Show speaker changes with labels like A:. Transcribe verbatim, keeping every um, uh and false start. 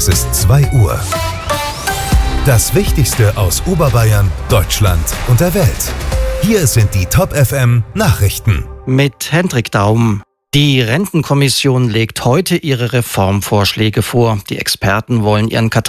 A: Es ist zwei Uhr. Das Wichtigste aus Oberbayern, Deutschland und der Welt. Hier sind die Top F M Nachrichten.
B: Mit Hendrik Daum. Die Rentenkommission legt heute ihre Reformvorschläge vor. Die Experten wollen ihren Katalog